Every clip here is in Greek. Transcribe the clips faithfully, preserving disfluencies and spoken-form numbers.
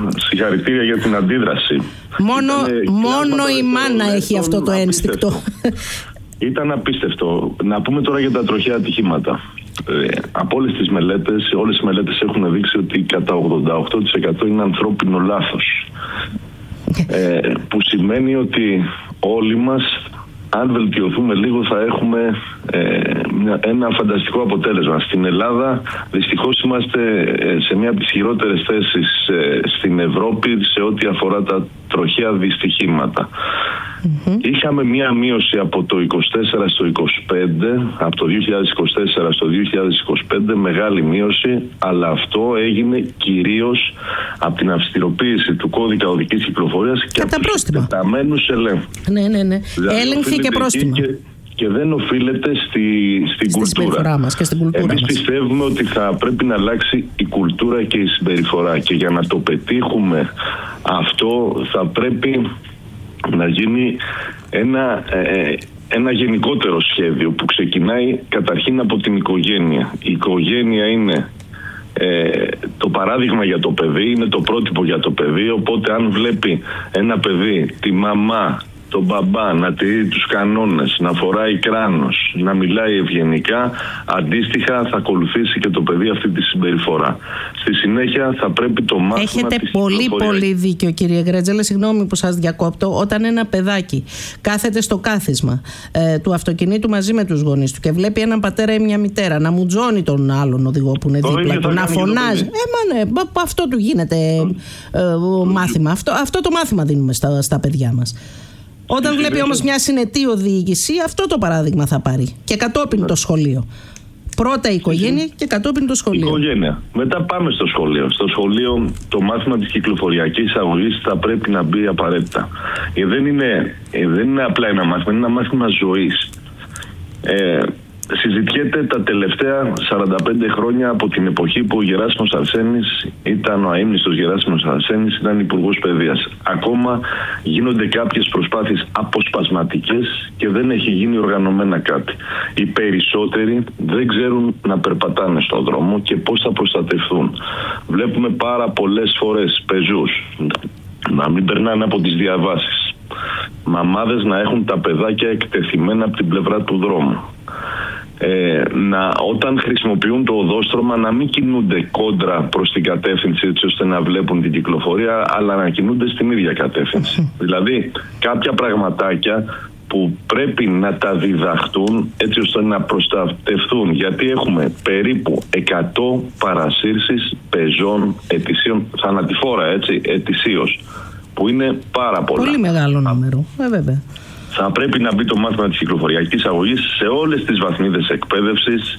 Συγχαρητήρια για την αντίδραση. Μόνο, μόνο η μάνα έχει αυτό το ένστικτο. Ήταν απίστευτο. Να πούμε τώρα για τα τροχαία ατυχήματα. Ε, από όλες τις μελέτες, όλες οι μελέτες έχουν δείξει ότι κατά ογδόντα οκτώ τοις εκατό είναι ανθρώπινο λάθος. Ε, που σημαίνει ότι όλοι μας, αν βελτιωθούμε λίγο, θα έχουμε ε, μια, ένα φανταστικό αποτέλεσμα. Στην Ελλάδα δυστυχώς είμαστε σε μια από τις χειρότερες θέσεις ε, στην Ευρώπη σε ό,τι αφορά τα τροχαία δυστυχήματα. Mm-hmm. Είχαμε μια μείωση από το είκοσι τέσσερα στο είκοσι πέντε, από το δύο χιλιάδες είκοσι τέσσερα στο δύο χιλιάδες είκοσι πέντε, μεγάλη μείωση, αλλά αυτό έγινε κυρίως από την αυστηροποίηση του κώδικα οδικής κυκλοφορίας και από τους εκτεταμένους ελέγχους. Ναι, ναι, ναι. Δηλαδή, έλεγχη και πρόστιμα. Και, και δεν οφείλεται στη, στην στη κουλτούρα. Μας και στην κουλτούρα. Εμείς μας. πιστεύουμε ότι θα πρέπει να αλλάξει η κουλτούρα και η συμπεριφορά, και για να το πετύχουμε αυτό θα πρέπει να γίνει ένα, ε, ένα γενικότερο σχέδιο που ξεκινάει καταρχήν από την οικογένεια. Η οικογένεια είναι ε, το παράδειγμα για το παιδί, είναι το πρότυπο για το παιδί, οπότε αν βλέπει ένα παιδί, τη μαμά, τον μπαμπά να τηρεί τους κανόνες, να φοράει κράνος, να μιλάει ευγενικά, αντίστοιχα θα ακολουθήσει και το παιδί αυτή τη συμπεριφορά. Στη συνέχεια θα πρέπει το μάθημα... Έχετε πολύ πολύ δίκιο, κύριε Γκρέτζελε, συγγνώμη που σας διακόπτω. Όταν ένα παιδάκι κάθεται στο κάθισμα ε, του αυτοκινήτου μαζί με τους γονείς του και βλέπει έναν πατέρα ή μια μητέρα να μουτζώνει τον άλλον οδηγό που είναι δίπλα του, να φωνάζει, ε, μα ναι, αυτό του γίνεται ε, ε, μάθημα. Αυτό, αυτό το μάθημα δίνουμε στα, στα παιδιά μας. Όταν βλέπει όμως μια συνετή οδήγηση, αυτό το παράδειγμα θα πάρει. Και κατόπιν το σχολείο. Πρώτα η οικογένεια και κατόπιν το σχολείο. Οικογένεια. Μετά πάμε στο σχολείο. Στο σχολείο το μάθημα της κυκλοφοριακής αγωγής θα πρέπει να μπει απαραίτητα. Ε, δεν, είναι, ε, δεν είναι απλά ένα μάθημα, είναι ένα μάθημα ζωής. Ε, συζητιέται τα τελευταία σαράντα πέντε χρόνια από την εποχή που ο Γεράσιμος Αρσένης ήταν ο αείμνηστος Γεράσιμος Αρσένης, ήταν υπουργός παιδείας. Ακόμα γίνονται κάποιες προσπάθειες αποσπασματικές και δεν έχει γίνει οργανωμένα κάτι. Οι περισσότεροι δεν ξέρουν να περπατάνε στον δρόμο και πώς θα προστατευθούν. Βλέπουμε πάρα πολλές φορές πεζούς να μην περνάνε από τις διαβάσεις, μαμάδες να έχουν τα παιδάκια εκτεθειμένα από την πλευρά του δρόμου. Ε, να, όταν χρησιμοποιούν το οδόστρωμα να μην κινούνται κόντρα προς την κατεύθυνση έτσι ώστε να βλέπουν την κυκλοφορία, αλλά να κινούνται στην ίδια κατεύθυνση. Δηλαδή κάποια πραγματάκια που πρέπει να τα διδαχτούν έτσι ώστε να προστατευτούν, γιατί έχουμε περίπου εκατό παρασύρσεις πεζών ετησίων, θανατηφόρα έτσι, ετησίως, που είναι πάρα πολλά. Πολύ μεγάλο νούμερο, ε, βέβαια. Θα πρέπει να μπει το μάθημα της κυκλοφοριακής αγωγής σε όλες τις βαθμίδες εκπαίδευσης,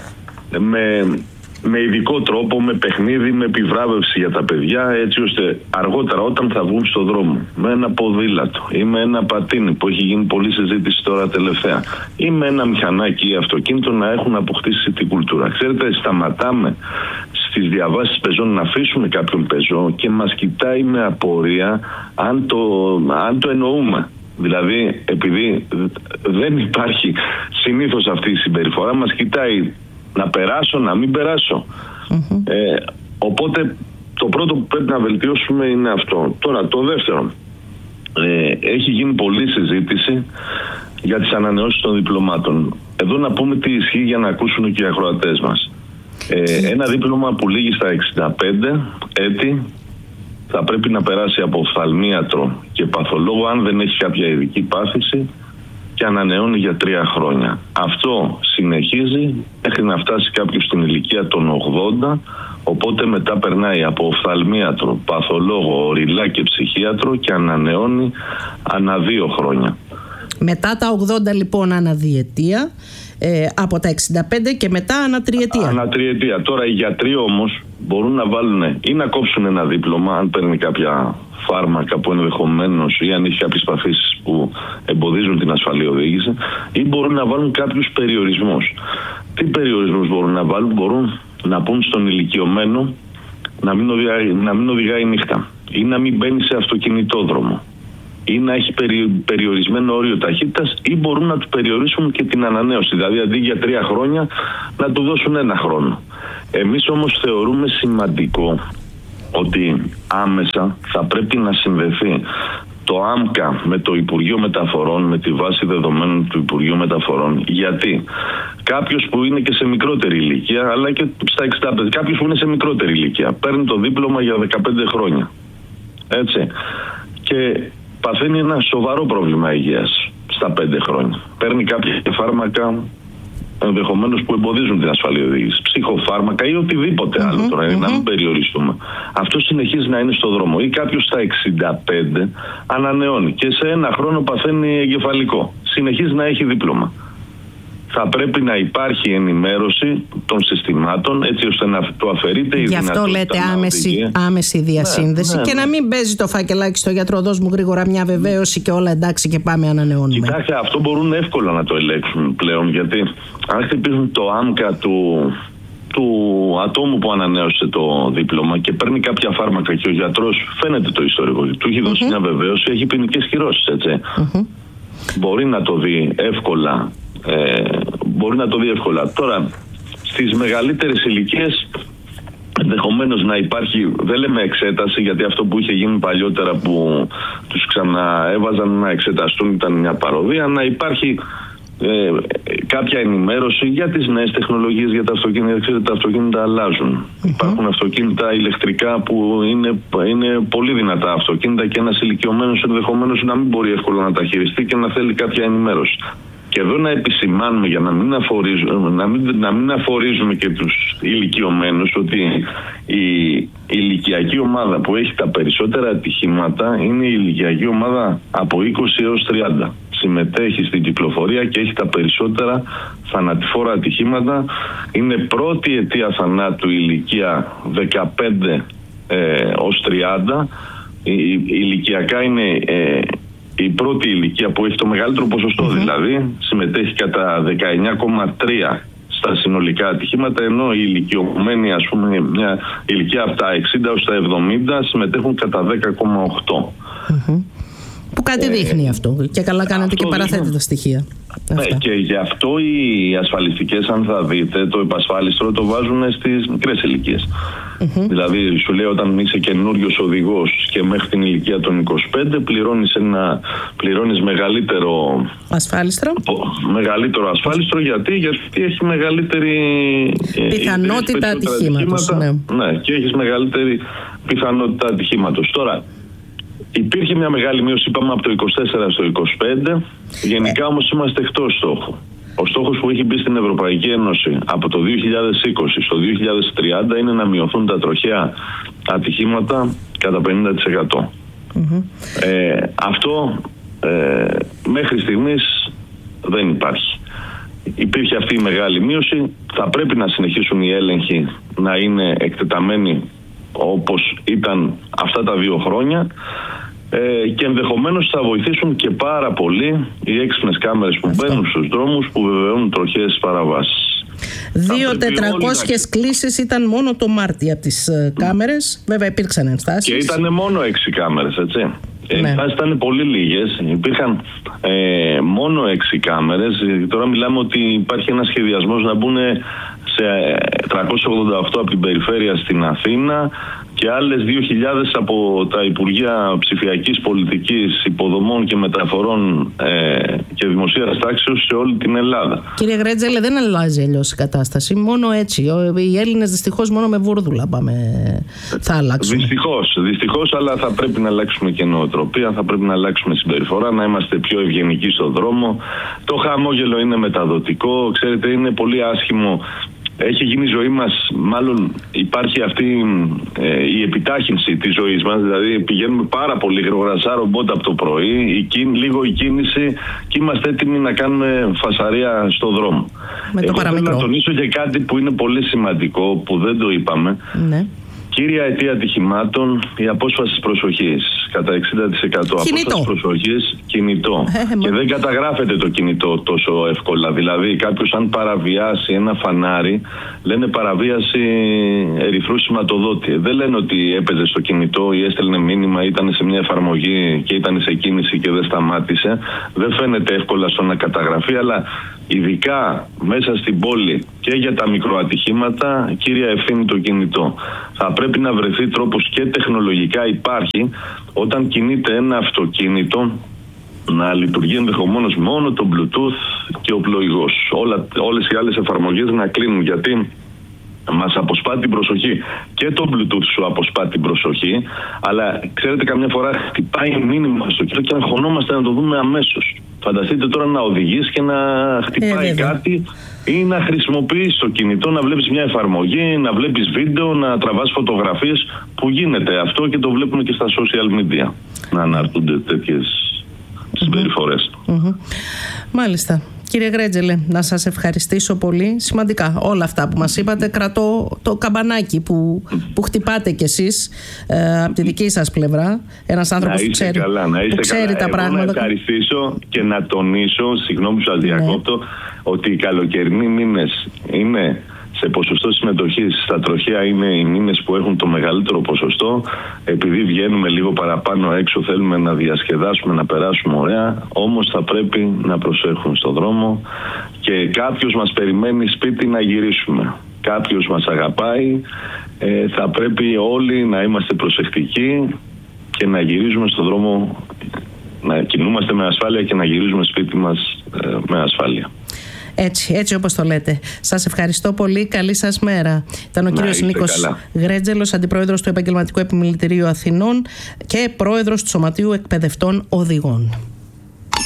με, με ειδικό τρόπο, με παιχνίδι, με επιβράβευση για τα παιδιά, έτσι ώστε αργότερα όταν θα βγουν στον δρόμο με ένα ποδήλατο ή με ένα πατίνι που έχει γίνει πολλή συζήτηση τώρα τελευταία, ή με ένα μηχανάκι ή αυτοκίνητο, να έχουν αποκτήσει την κουλτούρα. Ξέρετε, σταματάμε στις διαβάσεις πεζών να αφήσουμε κάποιον πεζό και μας κοιτάει με απορία αν το, αν το εννοούμε. Δηλαδή, επειδή δεν υπάρχει συνήθως αυτή η συμπεριφορά, μας κοιτάει να περάσω, να μην περάσω. Mm-hmm. Ε, οπότε το πρώτο που πρέπει να βελτιώσουμε είναι αυτό. Τώρα το δεύτερο, ε, έχει γίνει πολλή συζήτηση για τις ανανεώσεις των διπλωμάτων. Εδώ να πούμε τι ισχύει για να ακούσουν και οι ακροατές μας. Ε, ένα δίπλωμα που λήγει στα εξήντα πέντε έτη θα πρέπει να περάσει από οφθαλμίατρο και παθολόγο αν δεν έχει κάποια ειδική πάθηση και ανανεώνει για τρία χρόνια. Αυτό συνεχίζει μέχρι να φτάσει κάποιος στην ηλικία των ογδόντα, οπότε μετά περνάει από οφθαλμίατρο, παθολόγο, οριλά και ψυχίατρο και ανανεώνει ανά δύο χρόνια. Μετά τα ογδόντα λοιπόν αναδιετία, ε, από τα εξήντα πέντε και μετά ανατριετία. Ανατριετία. Τώρα οι γιατροί όμως μπορούν να βάλουν ή να κόψουν ένα δίπλωμα αν παίρνει κάποια φάρμακα που ενδεχομένως ή αν έχει κάποιες παθήσεις που εμποδίζουν την ασφαλή οδήγηση, ή μπορούν να βάλουν κάποιους περιορισμούς. Τι περιορισμούς μπορούν να βάλουν? Μπορούν να πούν στον ηλικιωμένο να μην οδηγάει, να μην οδηγάει νύχτα ή να μην μπαίνει σε αυτοκινητόδρομο ή να έχει περιορισμένο όριο ταχύτητας, ή μπορούν να του περιορίσουν και την ανανέωση. Δηλαδή αντί για τρία χρόνια να του δώσουν ένα χρόνο. Εμείς όμως θεωρούμε σημαντικό ότι άμεσα θα πρέπει να συνδεθεί το ΆΜΚΑ με το Υπουργείο Μεταφορών, με τη βάση δεδομένων του Υπουργείου Μεταφορών. Γιατί κάποιος που είναι και σε μικρότερη ηλικία, αλλά και στα εξήντα πέντε, κάποιος που είναι σε μικρότερη ηλικία, παίρνει το δίπλωμα για δεκαπέντε χρόνια. Έτσι. Και παθαίνει ένα σοβαρό πρόβλημα υγείας στα πέντε χρόνια. Παίρνει κάποια φάρμακα ενδεχομένως που εμποδίζουν την ασφαλή οδήγηση, ψυχοφάρμακα ή οτιδήποτε mm-hmm, άλλο τώρα, mm-hmm. να μην περιοριστούμε. Αυτό συνεχίζει να είναι στο δρόμο. Ή κάποιος στα εξήντα πέντε ανανεώνει και σε ένα χρόνο παθαίνει εγκεφαλικό. Συνεχίζει να έχει δίπλωμα. Θα πρέπει να υπάρχει ενημέρωση των συστημάτων έτσι ώστε να το αφαιρείται η δυνατότητα. Γι' αυτό λέτε άμεση, άμεση διασύνδεση, ναι, ναι, και ναι. να μην παίζει το φακελάκι στο γιατρό, δώσ' μου γρήγορα μια βεβαίωση και όλα εντάξει και πάμε ανανεώνουμε. Κοιτάξτε, αυτό μπορούν εύκολα να το ελέγξουν πλέον, γιατί αν χτυπήσουν το άμκα του, του ατόμου που ανανέωσε το δίπλωμα και παίρνει κάποια φάρμακα και ο γιατρός φαίνεται το ιστορικό, του έχει δώσει mm-hmm. μια βεβαίωση, έχει ποινικές κυρώσεις, έτσι. Mm-hmm. Μπορεί να το δει εύκολα. Ε, μπορεί να το δει εύκολα. Τώρα, στις μεγαλύτερες ηλικίες ενδεχομένως να υπάρχει, δεν λέμε εξέταση, γιατί αυτό που είχε γίνει παλιότερα που τους ξαναέβαζαν να εξεταστούν ήταν μια παροδία, να υπάρχει ε, κάποια ενημέρωση για τις νέες τεχνολογίες, για τα αυτοκίνητα. Ξέρετε, τα αυτοκίνητα αλλάζουν. Mm-hmm. Υπάρχουν αυτοκίνητα ηλεκτρικά που είναι, είναι πολύ δυνατά αυτοκίνητα και ένας ηλικιωμένος ενδεχομένως να μην μπορεί εύκολα να τα χειριστεί και να θέλει κάποια ενημέρωση. Και εδώ να επισημάνουμε για να μην αφορίζουμε, να μην, να μην αφορίζουμε και τους ηλικιωμένους ότι η, η ηλικιακή ομάδα που έχει τα περισσότερα ατυχήματα είναι η ηλικιακή ομάδα από είκοσι έως τριάντα. Συμμετέχει στην κυκλοφορία και έχει τα περισσότερα θανατηφόρα ατυχήματα. Είναι πρώτη αιτία θανάτου ηλικία δεκαπέντε ε, ως τριάντα. Η, η, ηλικιακά είναι... Ε, η πρώτη ηλικία που έχει το μεγαλύτερο ποσοστό, mm-hmm. δηλαδή συμμετέχει κατά δεκαεννιά κόμμα τρία στα συνολικά ατυχήματα, ενώ οι ηλικιωμένοι, ας πούμε, μια ηλικία από τα εξήντα έως τα εβδομήντα συμμετέχουν κατά δέκα κόμμα οκτώ. Mm-hmm. Που κάτι ε, δείχνει αυτό και καλά κάνετε και παραθέτετε τα στοιχεία. Ναι, και γι' αυτό οι ασφαλιστικές, αν θα δείτε, το υπασφάλιστρο το βάζουν στις μικρές ηλικίες. Mm-hmm. Δηλαδή, σου λέει, όταν είσαι καινούριος οδηγός και μέχρι την ηλικία των είκοσι πέντε πληρώνεις, ένα, πληρώνεις μεγαλύτερο ασφάλιστρο. Μεγαλύτερο ασφάλιστρο, γιατί, γιατί έχει μεγαλύτερη πιθανότητα ατυχήματος. Ναι. ναι, και έχεις μεγαλύτερη πιθανότητα ατυχήματος. Τώρα, υπήρχε μια μεγάλη μείωση, είπαμε, από το είκοσι τέσσερα στο είκοσι πέντε. Γενικά όμως είμαστε εκτός στόχου. Ο στόχος που έχει μπει στην Ευρωπαϊκή Ένωση από το δύο χιλιάδες είκοσι στο δύο χιλιάδες τριάντα είναι να μειωθούν τα τροχαία ατυχήματα κατά πενήντα τοις εκατό. Mm-hmm. Ε, αυτό ε, μέχρι στιγμής δεν υπάρχει. Υπήρχε αυτή η μεγάλη μείωση. Θα πρέπει να συνεχίσουν οι έλεγχοι να είναι εκτεταμένοι όπως ήταν αυτά τα δύο χρόνια. Ε, και ενδεχομένως θα βοηθήσουν και πάρα πολύ οι έξυπνες κάμερες που αυτό. μπαίνουν στους δρόμους, που βεβαιώνουν τροχαίες παραβάσεις. δύο χιλιάδες τετρακόσιες να... κλήσεις ήταν μόνο το Μάρτι από τις mm. κάμερες. Βέβαια υπήρξαν ενστάσεις. Και ήταν μόνο έξι κάμερες, έτσι. Ναι. Οι ενστάσεις ήταν πολύ λίγες. Υπήρχαν ε, μόνο έξι κάμερες. Τώρα μιλάμε ότι υπάρχει ένας σχεδιασμός να μπουν σε τριακόσια ογδόντα οκτώ από την περιφέρεια στην Αθήνα και άλλες δύο χιλιάδες από τα Υπουργεία Ψηφιακής Πολιτικής, Υποδομών και Μεταφορών ε, και Δημοσίας Τάξεως σε όλη την Ελλάδα. Κύριε Γρέτζελε, δεν αλλάζει αλλιώς η κατάσταση. Μόνο έτσι. Οι Έλληνες δυστυχώς μόνο με βούρδουλα πάμε, θα αλλάξουμε. Δυστυχώς, δυστυχώς, αλλά θα πρέπει να αλλάξουμε και νοοτροπία, θα πρέπει να αλλάξουμε συμπεριφορά, να είμαστε πιο ευγενικοί στον δρόμο. Το χαμόγελο είναι μεταδοτικό, ξέρετε, είναι πολύ άσχημο. Έχει γίνει η ζωή μας, μάλλον υπάρχει αυτή ε, η επιτάχυνση της ζωής μας, δηλαδή πηγαίνουμε πάρα πολύ γρήγορα σαν ρομπότ από το πρωί, η κίνη, λίγο η κίνηση και είμαστε έτοιμοι να κάνουμε φασαρία στο δρόμο. Με το Εγώ θέλω να τονίσω και κάτι που είναι πολύ σημαντικό, που δεν το είπαμε. Ναι. Κύρια αιτία ατυχημάτων, η απόσπαση προσοχής. Κατά εξήντα τοις εκατό απόσπαση προσοχής, κινητό. Ε, και δεν καταγράφεται το κινητό τόσο εύκολα. Δηλαδή, κάποιος αν παραβιάσει ένα φανάρι, λένε παραβίαση ερυθρού σηματοδότη. Δεν λένε ότι έπαιζε στο κινητό ή έστελνε μήνυμα, ήταν σε μια εφαρμογή και ήταν σε κίνηση και δεν σταμάτησε. Δεν φαίνεται εύκολα στο να καταγραφεί, αλλά ειδικά μέσα στην πόλη και για τα μικροατυχήματα, κύρια ευθύνη το κινητό. Θα πρέπει να βρεθεί τρόπος, και τεχνολογικά υπάρχει, όταν κινείται ένα αυτοκίνητο, να λειτουργεί ενδεχομένως μόνο το Bluetooth και ο πλοηγός. Όλα, όλες οι άλλες εφαρμογές να κλείνουν, γιατί μας αποσπά την προσοχή. Και το Bluetooth σου αποσπά την προσοχή, αλλά ξέρετε, καμιά φορά χτυπάει μήνυμα στο κινητό και αγχωνόμαστε να το δούμε αμέσως. Φανταστείτε τώρα να οδηγείς και να χτυπάει ε, κάτι ή να χρησιμοποιείς το κινητό, να βλέπεις μια εφαρμογή, να βλέπεις βίντεο, να τραβάς φωτογραφίες, που γίνεται αυτό και το βλέπουμε και στα social media, να αναρτούνται τέτοιες συμπεριφορές. Mm-hmm. Μάλιστα. Κύριε Γκρέτζελε, να σας ευχαριστήσω πολύ. Σημαντικά όλα αυτά που μας είπατε. Κρατώ το καμπανάκι που, που χτυπάτε κι εσείς ε, από τη δική σας πλευρά. Ένας άνθρωπος που ξέρει, καλά, να είστε που ξέρει καλά. τα Εγώ πράγματα. Να ευχαριστήσω και να τονίσω, συγγνώμη που σας διακόπτω, ναι, ότι οι καλοκαιρινοί μήνες είναι σε ποσοστό συμμετοχής στα τροχαία, είναι οι μήνες που έχουν το μεγαλύτερο ποσοστό. Επειδή βγαίνουμε λίγο παραπάνω έξω, θέλουμε να διασκεδάσουμε, να περάσουμε ωραία, όμως θα πρέπει να προσέχουμε στον δρόμο και κάποιος μας περιμένει σπίτι να γυρίσουμε. Κάποιος μας αγαπάει, ε, θα πρέπει όλοι να είμαστε προσεκτικοί και να γυρίζουμε στον δρόμο, να κινούμαστε με ασφάλεια και να γυρίζουμε σπίτι μας ε, με ασφάλεια. Έτσι, έτσι όπως το λέτε. Σας ευχαριστώ πολύ. Καλή σας μέρα. Ήταν ο να, κύριος Νίκος καλά. Γκρέτζελος, αντιπρόεδρος του Επαγγελματικού Επιμελητηρίου Αθηνών και πρόεδρος του Σωματείου Εκπαιδευτών Οδηγών.